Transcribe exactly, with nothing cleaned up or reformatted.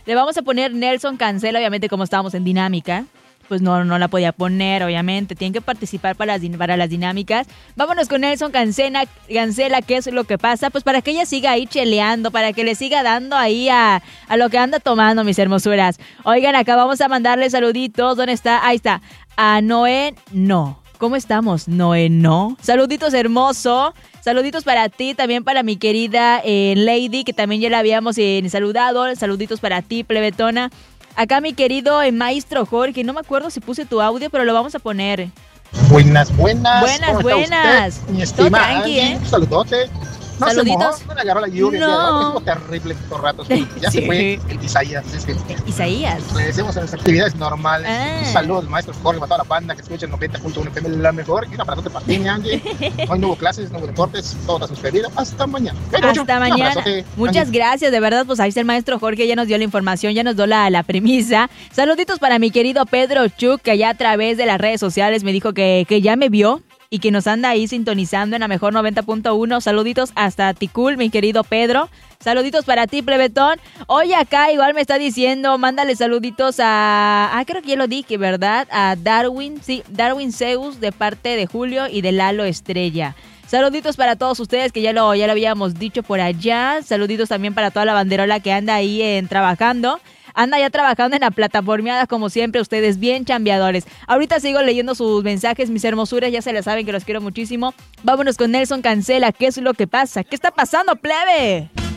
Le vamos a poner Nelson Cancela, obviamente como estábamos en dinámica. Pues no, no la podía poner, obviamente. Tienen que participar para las, para las dinámicas. Vámonos con Nelson Cancela, Cancela, ¿qué es lo que pasa? Pues para que ella siga ahí cheleando, para que le siga dando ahí a, a lo que anda tomando, mis hermosuras. Oigan, acá vamos a mandarle saluditos. ¿Dónde está? Ahí está. A Noé No. ¿Cómo estamos, Noé No? Saluditos, hermoso. Saluditos para ti, también para mi querida eh, Lady, que también ya la habíamos eh, saludado. Saluditos para ti, plebetona. Acá mi querido eh, maestro Jorge, no me acuerdo si puse tu audio, pero lo vamos a poner. Buenas, buenas. Buenas, buenas. Usted, mi estimada tranqui, Angie, ¿eh? un saludote. No Saluditos. se mojó, no le agarró la lluvia. No. Estuvo terrible estos ratos. Ya Sí. se fue el Isaías. Es que Isaías. regresemos a las actividades normales. Ah. Un saludo al maestro Jorge, para toda la banda que escucha el noventa punto uno F M, la mejor. Y un abrazote para ti, mi Angie. Hoy no hubo clases, no hubo deportes, todo está suspendido. Hasta mañana. Hasta mucho. mañana. Muchas Angie. gracias, de verdad, pues ahí está el maestro Jorge, ya nos dio la información, ya nos dio la, la premisa. Saluditos para mi querido Pedro Chuk, que ya a través de las redes sociales me dijo que, que ya me vio y que nos anda ahí sintonizando en la mejor noventa punto uno. Saluditos hasta Ticul, mi querido Pedro. Saluditos para ti, plebetón. Hoy acá igual me está diciendo, mándale saluditos a... Ah, creo que ya lo dije, ¿verdad? A Darwin, sí, Darwin Zeus, de parte de Julio y de Lalo Estrella. Saluditos para todos ustedes, que ya lo, ya lo habíamos dicho por allá. Saluditos también para toda la banderola que anda ahí en, trabajando. Anda ya trabajando en la plataformeada, como siempre, ustedes bien chambeadores. Ahorita sigo leyendo sus mensajes, mis hermosuras, ya se les saben que los quiero muchísimo. Vámonos con Nelson Cancela, ¿qué es lo que pasa? ¿Qué está pasando, plebe?